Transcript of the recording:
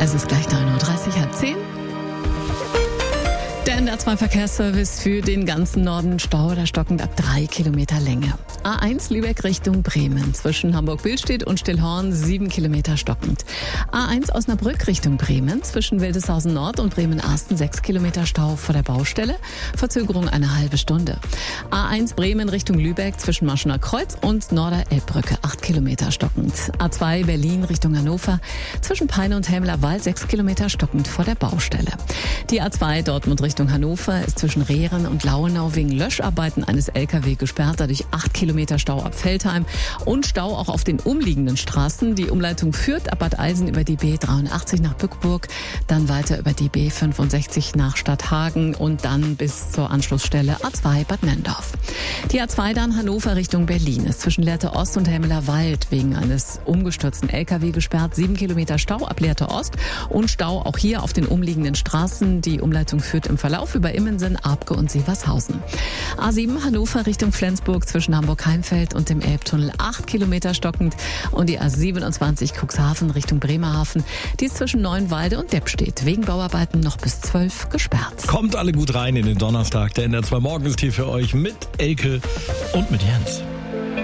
Es ist gleich 9:30 Uhr, halb 10. Der NDR2-Verkehrsservice für den ganzen Norden. Stau oder stockend ab 3 Kilometer Länge. A1 Lübeck Richtung Bremen. Zwischen Hamburg-Billstedt und Stillhorn 7 Kilometer stockend. A1 Osnabrück Richtung Bremen. Zwischen Wildeshausen Nord und Bremen-Arsten 6 Kilometer Stau vor der Baustelle. Verzögerung eine halbe Stunde. A1 Bremen Richtung Lübeck. Zwischen Maschener Kreuz und Norder-Elbbrücke 8 Kilometer stockend. A2 Berlin Richtung Hannover. Zwischen Peine und Helmler Wald 6 Kilometer stockend vor der Baustelle. Die A2 Dortmund Richtung Hannover ist zwischen Rehren und Lauenau wegen Löscharbeiten eines LKW gesperrt, dadurch 8 Kilometer Stau ab Veltheim und Stau auch auf den umliegenden Straßen. Die Umleitung führt ab Bad Eilsen über die B83 nach Bückburg, dann weiter über die B65 nach Stadthagen und dann bis zur Anschlussstelle A2 Bad Nenndorf. Die A2 dann Hannover Richtung Berlin ist zwischen Lehrte Ost und Helmeler Wald wegen eines umgestürzten LKW gesperrt. 7 Kilometer Stau ab Lehrte Ost und Stau auch hier auf den umliegenden Straßen. Die Umleitung führt im Verlauf über Immensen, Abke und Severshausen. A7 Hannover Richtung Flensburg zwischen Hamburg-Heimfeld und dem Elbtunnel 8 Kilometer stockend und die A27 Cuxhaven Richtung Bremerhaven, die ist zwischen Neuenwalde und Deppstedt wegen Bauarbeiten noch bis 12 gesperrt. Kommt alle gut rein in den Donnerstag. Der NDR2 Morgen ist hier für euch mit Elke und mit Jens.